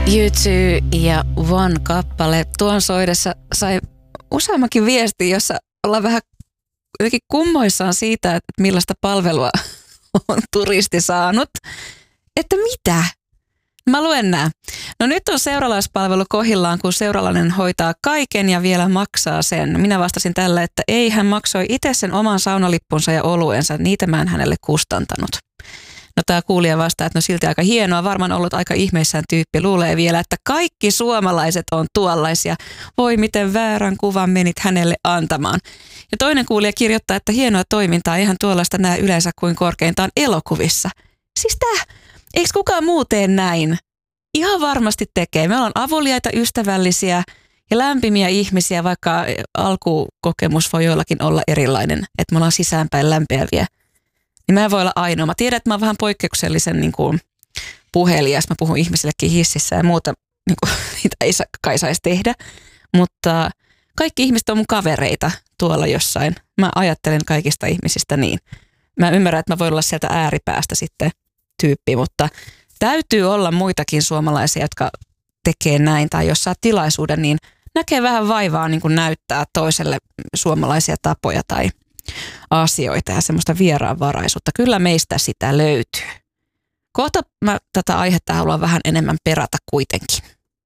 U2 ja One-kappale. Tuon soidessa sai useammankin viesti, jossa ollaan vähän jotenkin kummoissaan siitä, että millaista palvelua on turisti saanut. Että mitä? Mä luen nää. No nyt on seuralaispalvelu kohillaan, kun seuralainen hoitaa kaiken ja vielä maksaa sen. Minä vastasin tällä, että ei, hän maksoi itse sen oman saunalippunsa ja oluensa. Niitä mä en hänelle kustantanut. No tää kuulija vastaa, että no silti aika hienoa. Varmaan ollut aika ihmeissään tyyppi. Luulee vielä, että kaikki suomalaiset on tuollaisia. Voi miten väärän kuvan menit hänelle antamaan. Ja toinen kuulija kirjoittaa, että hienoa toimintaa. Eihän tuollaista näe yleensä kuin korkeintaan elokuvissa. Siis eikö kukaan muu tee näin? Ihan varmasti tekee. Me ollaan avuliaita, ystävällisiä ja lämpimiä ihmisiä, vaikka alkukokemus voi joillakin olla erilainen, että me ollaan sisäänpäin lämpeäviä. Niin mä en voi olla ainoa. Mä tiedän, että mä oon vähän poikkeuksellisen niin kuin puhelias. Mä puhun ihmisillekin hississä ja muuta, niin kuin, niitä ei kai saisi tehdä. Mutta kaikki ihmiset on mun kavereita tuolla jossain. Mä ajattelen kaikista ihmisistä niin. Mä ymmärrän, että mä voin olla sieltä ääripäästä sitten tyyppi, mutta täytyy olla muitakin suomalaisia, jotka tekee näin tai jos saa tilaisuuden, niin näkee vähän vaivaa niin kuin näyttää toiselle suomalaisia tapoja tai asioita ja semmoista vieraanvaraisuutta. Kyllä meistä sitä löytyy. Kohta mä tätä aihetta haluan vähän enemmän perata kuitenkin.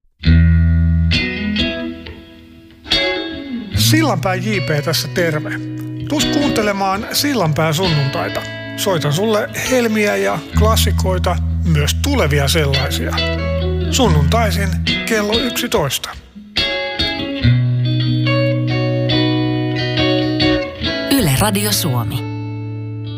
Sillanpää JP tässä terve. Tuus kuuntelemaan Sillanpää sunnuntaita. Soitan sulle helmiä ja klassikoita, myös tulevia sellaisia. Sunnuntaisin kello 11. Yle Radio Suomi.